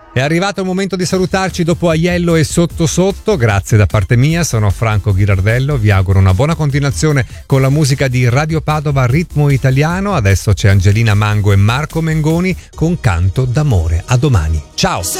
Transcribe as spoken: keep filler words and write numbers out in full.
È arrivato il momento di salutarci dopo Aiello e Sotto Sotto. Grazie da parte mia, sono Franco Ghirardello. Vi auguro una buona continuazione con la musica di Radio Padova Ritmo Italiano. Adesso c'è Angelina Mango e Marco Mengoni con Canto d'amore. A domani. Ciao!